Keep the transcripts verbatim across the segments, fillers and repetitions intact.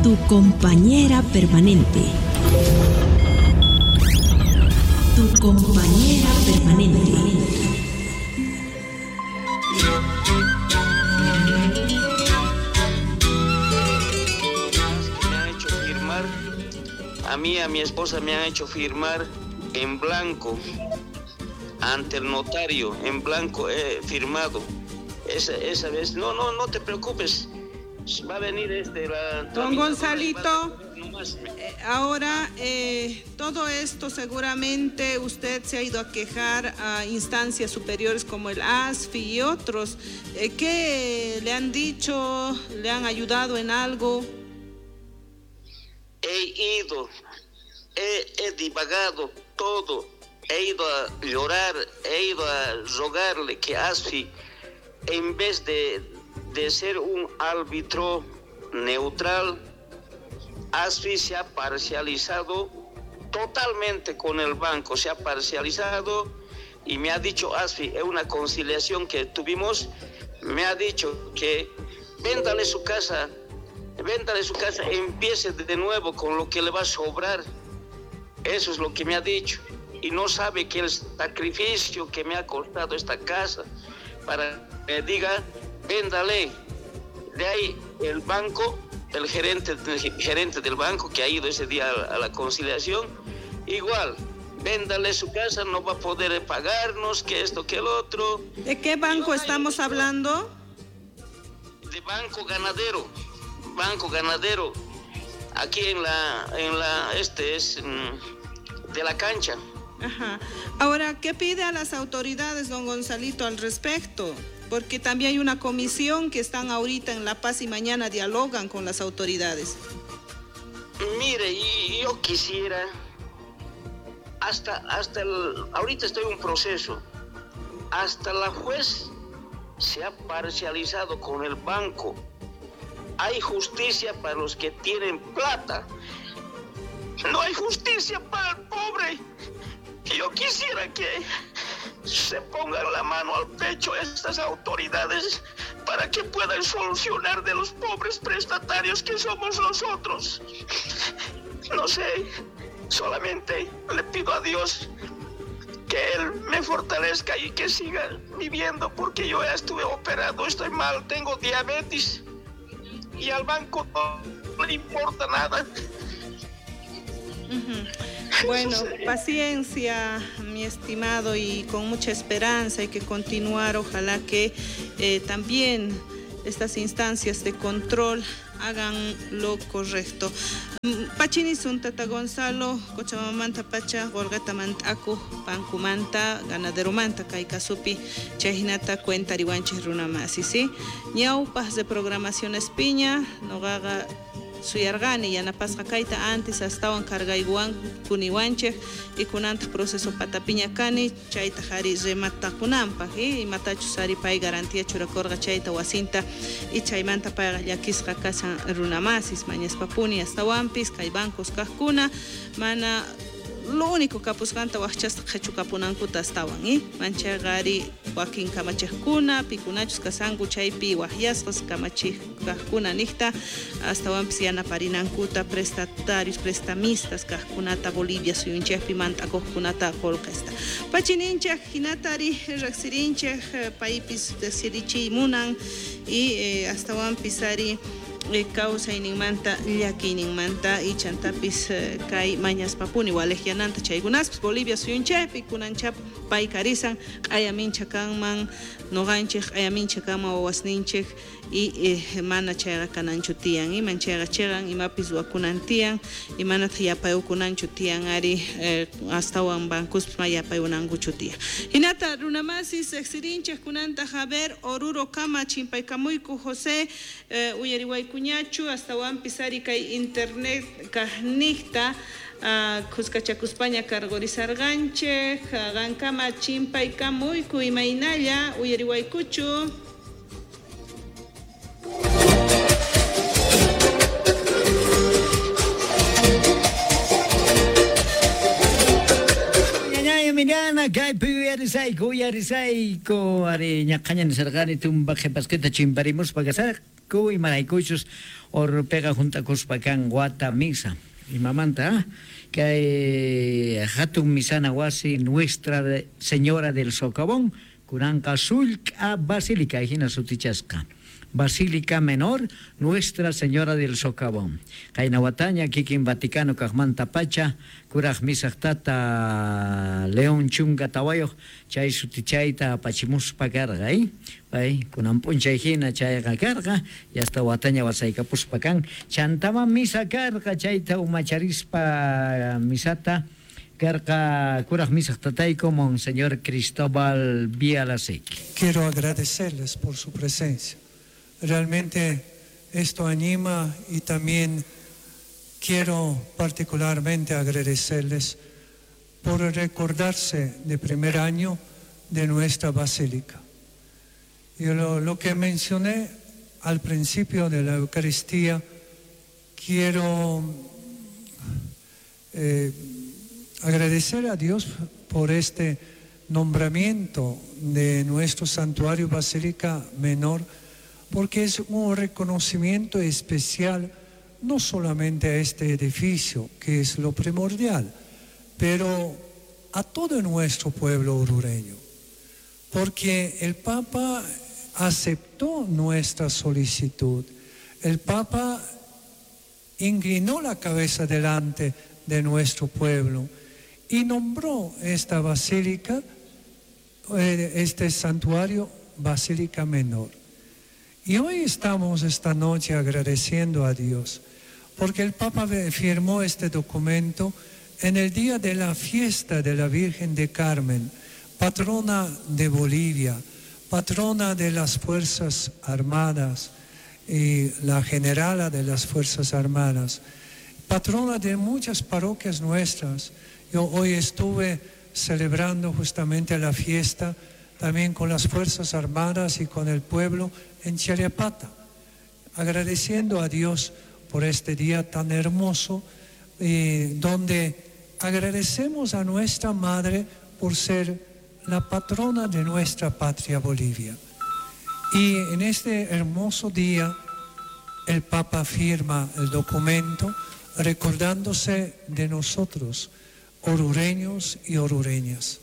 Tu compañera permanente. Tu compañera permanente. Me han hecho firmar, a mí y a mi esposa me han hecho firmar en blanco, ante el notario, en blanco he firmado. Esa, esa vez, no, no, no te preocupes, va a venir este... La, Don Gonzalito, eh, ahora eh, todo esto seguramente usted se ha ido a quejar a instancias superiores como el A S F I y otros. Eh, ¿Qué le han dicho? ¿Le han ayudado en algo? He ido, he, he divagado todo, he ido a llorar, he ido a rogarle que A S F I, en vez de, de ser un árbitro neutral, A S F I se ha parcializado totalmente con el banco, se ha parcializado y me ha dicho A S F I, en una conciliación que tuvimos, me ha dicho que véndale su casa, véndale su casa, empiece de nuevo con lo que le va a sobrar. Eso es lo que me ha dicho. Y no sabe que el sacrificio que me ha costado esta casa para que me diga, véndale. De ahí el banco, el gerente, el gerente del banco que ha ido ese día a la conciliación, igual, véndale su casa, no va a poder pagarnos, que esto, que el otro. ¿De qué banco estamos hablando? De Banco Ganadero, Banco Ganadero, aquí en la, en la, este es de la cancha. Ajá. Ahora, ¿qué pide a las autoridades, don Gonzalito, al respecto? Porque también hay una comisión que están ahorita en La Paz y mañana dialogan con las autoridades. Mire, y yo quisiera, hasta, hasta el, ahorita estoy en un proceso, hasta la juez se ha parcializado con el banco. Hay justicia para los que tienen plata, no hay justicia para el pobre. Yo quisiera que se pongan la mano al pecho estas autoridades para que puedan solucionar de los pobres prestatarios que somos nosotros. No sé, solamente le pido a Dios que Él me fortalezca y que siga viviendo, porque yo ya estuve operado, estoy mal, tengo diabetes y al banco no le importa nada. Uh-huh. Bueno, paciencia, mi estimado, y con mucha esperanza hay que continuar. Ojalá que eh, también estas instancias de control hagan lo correcto. Pachini Suntata Gonzalo, Cochamamanta Pacha, Gorgata Mantaku, Pancumanta, Ganadero Manta, Kaikasupi, Chajinata, Cuenta Riwanche Runamasi, ¿sí? Ñau, paz de programación Espiña, Nogaga. Suyargani yanapasqa kayta antes astawan kargaywan kuniwanchej y kunanta proceso patapiña kani chayta qhari rematakunanpaq y imatachu sari pay garantía churakurqa chayta wasinta y chaymanta payqa llakisqa kashan runamasis mañaspapuni astawanpis kay bancos kaqkuna mana lo único kapusqanta waqchasqa qhechukapunankuta astawan y mancha qhari wakin kamachejkuna pikunachus kasanku chaypi waqyasqas kamachijkaqkuna niqta astawanpis yanaparinankuta prestatarios prestamistas kaqkunata Bolivia suyunchejpi mantakuqkunata qolqesta pachininchej hinatari riqsirinchej paypis desirichimunan y eh, astawanpis ari kawsayninmanta llakiyninmanta y chantapis kay mañaspapuni walejyananta chaykunaspis Bolivia suyunchaypi kunanchap pay karisan ayamincha kanman noqanchik ayamincha kanman wawasninchik y eh, mana chayqa kananchu tiyan y manchayqa chiqan imapis wakunantiyan y manata yapayukunanchu tiyan ari eh, astawan bancuspis ma yapayunankuchu tiyan hinata runamasis exirinchej kunanta haber oruro kama chimpaykamuyku José eh, uyariwaykuñachu astawanpis ari kay internet kajnikta Uh, Cuscachacuspanya cargorizarganche, gankama chimpaykamuyku imaynalla uyariwaykuchu. Mirana, Kaipu, uyarisayku uyarisayku ari ñaqaña nisarqani tumpa qhipasqita chimparimus pakasaqku imaraykuchus orpega juntakuspa kan wata misa imamanta kay hatun misana wasi Nuestra Señora del Socavón kunanqa sullk'a basílica hina sutichasqa Basílica Menor Nuestra Señora del Socavón kayna wataña kikin Vaticano kaqmanta pacha kuraq misaq tata León Chunga Tawayoq chay sutichayta apachimuspa karqa ay kunan p'unchay hina chayqa karqa y hasta wataña wasaykapuspa kan chantaman misa karqa chayta umacharispa misata karqa kuraq misaq tatayku Monseñor Cristóbal Villasequi. Quiero agradecerles por su presencia. Realmente esto anima y también quiero particularmente agradecerles por recordarse de primer año de nuestra basílica. Y lo, lo que mencioné al principio de la Eucaristía, quiero eh, agradecer a Dios por este nombramiento de nuestro santuario Basílica Menor, porque es un reconocimiento especial no solamente a este edificio, que es lo primordial, pero a todo nuestro pueblo orureño, porque el Papa aceptó nuestra solicitud, el Papa inclinó la cabeza delante de nuestro pueblo y nombró esta basílica, este santuario Basílica Menor. Y hoy estamos esta noche agradeciendo a Dios, porque el Papa firmó este documento en el día de la fiesta de la Virgen de Carmen, patrona de Bolivia, patrona de las Fuerzas Armadas y la generala de las Fuerzas Armadas, patrona de muchas parroquias nuestras. Yo hoy estuve celebrando justamente la fiesta también con las Fuerzas Armadas y con el pueblo en Chillapata, agradeciendo a Dios por este día tan hermoso, eh, donde agradecemos a nuestra Madre por ser la patrona de nuestra patria Bolivia. Y en este hermoso día el Papa firma el documento recordándose de nosotros, orureños y orureñas.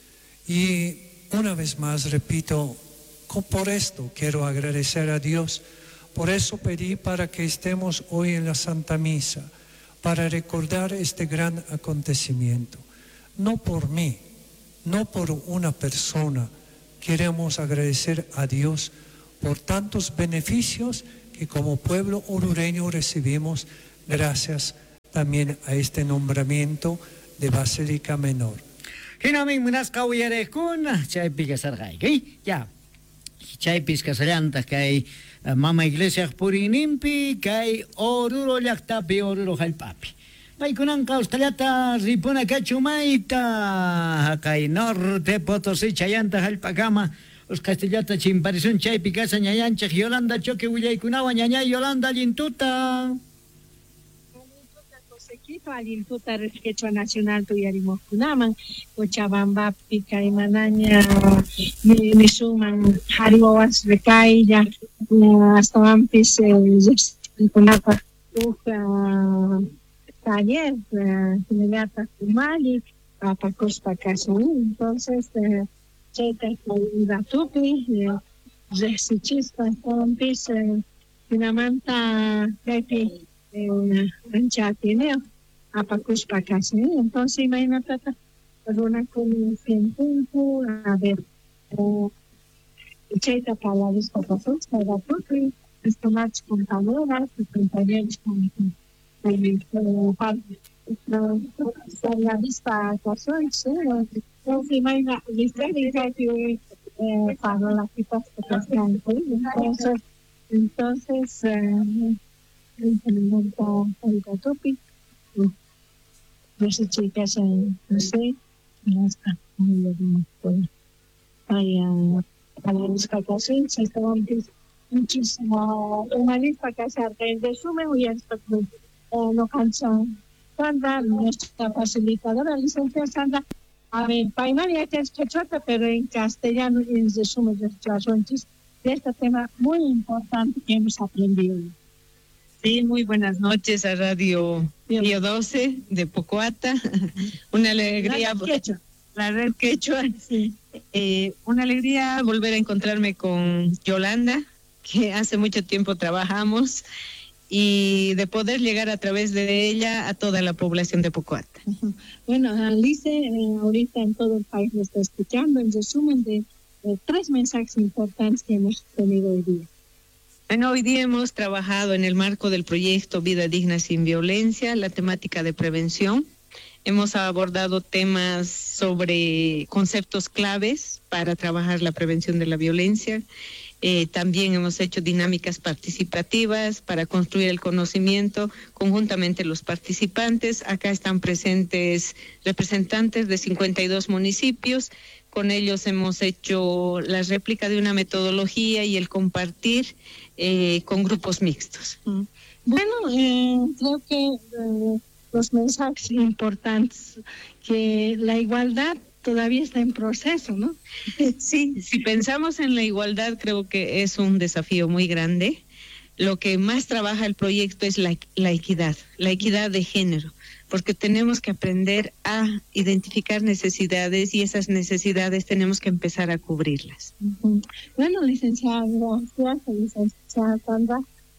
Y una vez más repito, por esto quiero agradecer a Dios, por eso pedí para que estemos hoy en la Santa Misa, para recordar este gran acontecimiento. No por mí, no por una persona, queremos agradecer a Dios por tantos beneficios que como pueblo orureño recibimos gracias también a este nombramiento de Basílica Menor. Ya, chaypis kasallanta kay mama iglesia purinimpi kay oruro llaqtapi oruro hallpapi paykunanqa usqallata ripuna kachumayta kay norte Potosí chayanta hallpakama usqastillata chimparisun chaypi kasa ñayanchik Yolanda Choque willaykunawan ñañay Yolanda allintuta Quito allintuta Resquecho Nacional tuyarimoqkunaman Cochabambapi kay manaña misuman hariwawas recaya astawanpis kunapa uqa taller inmediata kumali apakuspa kasun. Entonces chayta datupi resichispa astawanpis finamanta kaypi ancha tiene apakuspa kasi. Entonces imagínate una con cien puntos, a ver, chayta palabras para todos, para todos, estos compañeras, compañeros con la vista actuación, sí, entonces imagínate que para la situación, entonces, entonces, el topic, no sé chicas, no sé, no está, hay a la rescatación, se estaban muchísimo, una lista que hacer el resumen y esto no cansa. Sandra, nuestra facilitadora, licenciada Sandra, A ver, Paimania que es quechota, pero en castellano, en resumen de situaciones, de este tema muy importante que hemos aprendido. Sí, muy buenas noches a Radio Pío doce de Pocoata. Una alegría. La quechua. La red quechua. Sí. Eh, una alegría volver a encontrarme con Yolanda, que hace mucho tiempo trabajamos, y de poder llegar a través de ella a toda la población de Pocoata. Bueno, Alice, eh, ahorita en todo el país lo está escuchando, en resumen de eh, tres mensajes importantes que hemos tenido hoy día. Bueno, hoy día hemos trabajado en el marco del proyecto Vida Digna sin Violencia, la temática de prevención. Hemos abordado temas sobre conceptos claves para trabajar la prevención de la violencia. Eh, también hemos hecho dinámicas participativas para construir el conocimiento conjuntamente los participantes. Acá están presentes representantes de cincuenta y dos municipios. Con ellos hemos hecho la réplica de una metodología y el compartir eh, con grupos mixtos. Bueno, eh, creo que eh, los mensajes importantes, que la igualdad todavía está en proceso, ¿no? Sí, si pensamos en la igualdad, creo que es un desafío muy grande. Lo que más trabaja el proyecto es la, la equidad, la equidad de género, porque tenemos que aprender a identificar necesidades y esas necesidades tenemos que empezar a cubrirlas. Uh-huh. Bueno, licenciada, gracias, licenciada Sandra.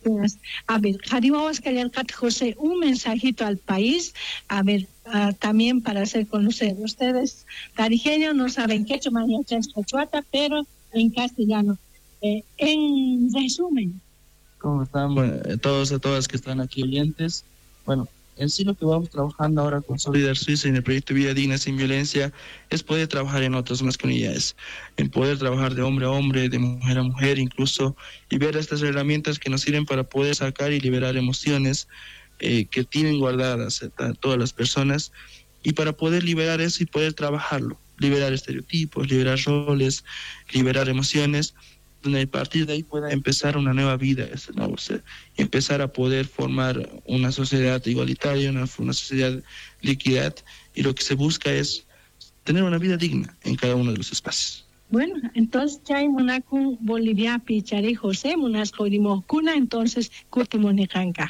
A ver, Jarimawas Callalcat José, un mensajito al país, a ver, uh, también para hacer conocer. Ustedes, tarijeños, no saben quechua, mañana es quechuata, pero en castellano. Eh, en resumen. ¿Cómo están? Bueno, todos y todas que están aquí oyentes. Bueno, en sí lo que vamos trabajando ahora con Solidar Suiza en el proyecto Vida Digna sin Violencia es poder trabajar en otras masculinidades, en poder trabajar de hombre a hombre, de mujer a mujer incluso, y ver estas herramientas que nos sirven para poder sacar y liberar emociones eh, que tienen guardadas eh, todas las personas, y para poder liberar eso y poder trabajarlo, liberar estereotipos, liberar roles, liberar emociones, donde a partir de ahí pueda empezar una nueva vida, ¿no? O sea, empezar a poder formar una sociedad igualitaria, una, una sociedad de equidad, y lo que se busca es tener una vida digna en cada uno de los espacios. Bueno, entonces chay monaku Bolivia pichari José monasco dimoscuna, entonces kutimonejanka.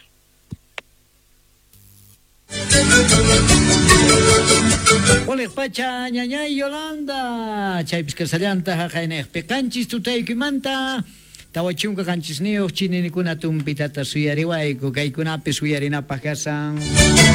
Oleh pacha ñañay Yolanda chaypis kasallanta haqaynej peqanchis tutaykumanta tawachunka qanchisniuq chininikuna tumpitata suyariwayku kaykunapi suyarinapaq kasan.